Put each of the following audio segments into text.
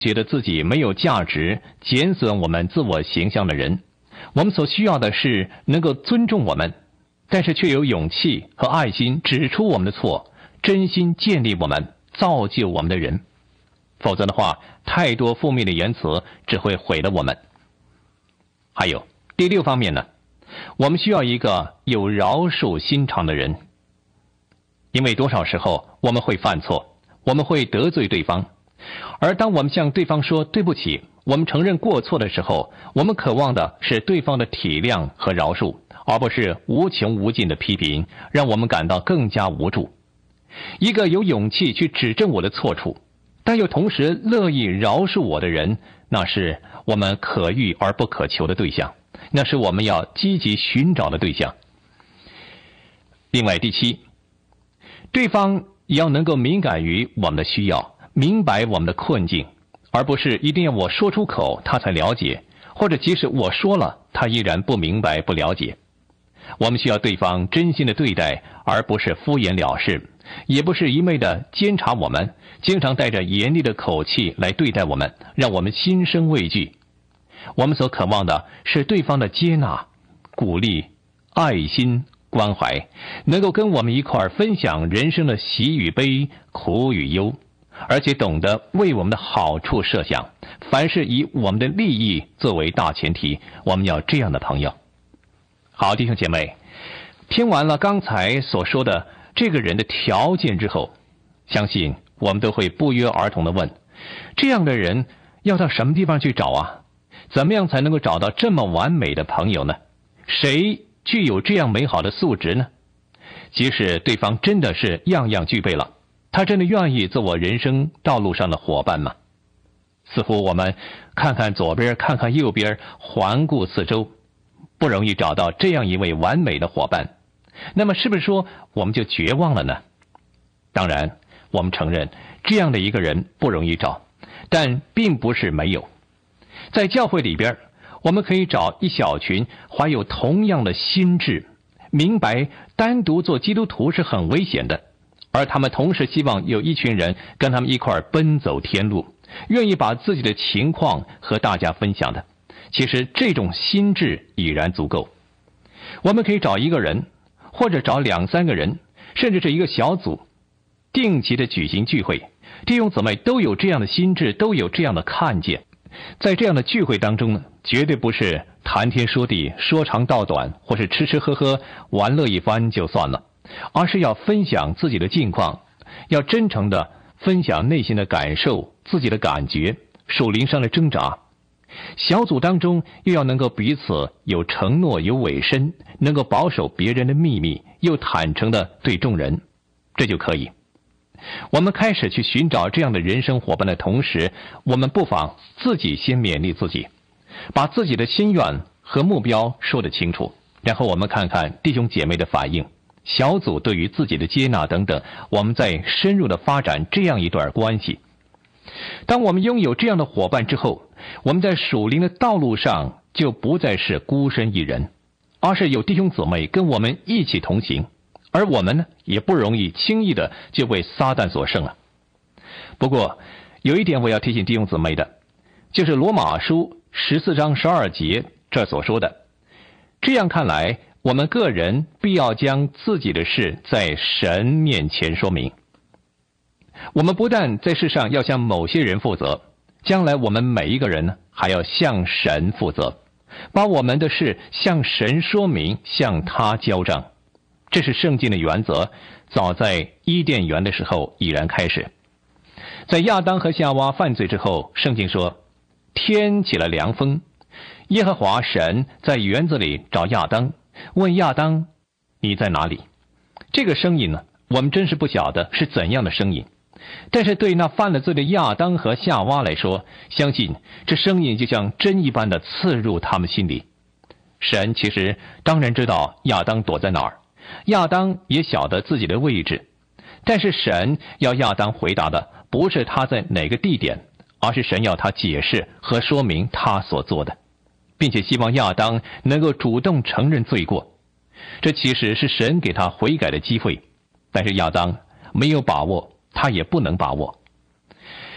觉得自己没有价值、减损我们自我形象的人。我们所需要的是能够尊重我们，但是却有勇气和爱心指出我们的错，真心建立我们、造就我们的人。否则的话，太多负面的言辞只会毁了我们。还有第6方面呢，我们需要一个有饶恕心肠的人。因为多少时候我们会犯错，我们会得罪对方，而当我们向对方说对不起，我们承认过错的时候，我们渴望的是对方的体谅和饶恕，而不是无穷无尽的批评，让我们感到更加无助。一个有勇气去指正我的错处，但又同时乐意饶恕我的人，那是我们可遇而不可求的对象，那是我们要积极寻找的对象。另外第7，对方也要能够敏感于我们的需要，明白我们的困境，而不是一定要我说出口他才了解，或者即使我说了他依然不明白不了解。我们需要对方真心的对待，而不是敷衍了事，也不是一味的监察我们，经常带着严厉的口气来对待我们，让我们心生畏惧。我们所渴望的是对方的接纳、鼓励、爱心、关怀，能够跟我们一块分享人生的喜与悲、苦与忧，而且懂得为我们的好处设想，凡是以我们的利益作为大前提，我们要这样的朋友。好，弟兄姐妹，听完了刚才所说的这个人的条件之后，相信我们都会不约而同地问，这样的人要到什么地方去找啊？怎么样才能够找到这么完美的朋友呢？谁具有这样美好的素质呢？即使对方真的是样样具备了，他真的愿意做我人生道路上的伙伴吗？似乎我们看看左边，看看右边，环顾四周，不容易找到这样一位完美的伙伴。那么是不是说我们就绝望了呢？当然，我们承认这样的一个人不容易找，但并不是没有。在教会里边，我们可以找一小群怀有同样的心智，明白单独做基督徒是很危险的，而他们同时希望有一群人跟他们一块奔走天路，愿意把自己的情况和大家分享的。其实这种心智已然足够。我们可以找一个人，或者找2、3个人，甚至是一个小组，定期的举行聚会。弟兄姊妹都有这样的心智，都有这样的看见。在这样的聚会当中呢，绝对不是谈天说地、说长道短，或是吃吃喝喝、玩乐一番就算了，而是要分享自己的近况，要真诚的分享内心的感受、自己的感觉、属灵上的挣扎。小组当中又要能够彼此有承诺、有委身，能够保守别人的秘密，又坦诚的对众人，这就可以。我们开始去寻找这样的人生伙伴的同时，我们不妨自己先勉励自己，把自己的心愿和目标说得清楚，然后我们看看弟兄姐妹的反应，小组对于自己的接纳等等，我们再深入的发展这样一段关系。当我们拥有这样的伙伴之后，我们在属灵的道路上就不再是孤身一人，而是有弟兄姊妹跟我们一起同行，而我们呢，也不容易轻易的就被撒旦所胜了。不过有一点我要提醒弟兄姊妹的，就是罗马书14章12节这所说的，这样看来，我们个人必要将自己的事在神面前说明。我们不但在世上要向某些人负责，将来我们每一个人呢，还要向神负责，把我们的事向神说明，向他交账。这是圣经的原则，早在伊甸园的时候已然开始。在亚当和夏娃犯罪之后，圣经说，天起了凉风，耶和华神在园子里找亚当，问亚当，你在哪里？这个声音呢，我们真是不晓得是怎样的声音，但是对那犯了罪的亚当和夏娃来说，相信这声音就像针一般的刺入他们心里。神其实当然知道亚当躲在哪儿，亚当也晓得自己的位置，但是神要亚当回答的不是他在哪个地点，而是神要他解释和说明他所做的，并且希望亚当能够主动承认罪过。这其实是神给他悔改的机会，但是亚当没有把握，他也不能把握。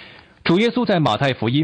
主耶稣在马太福音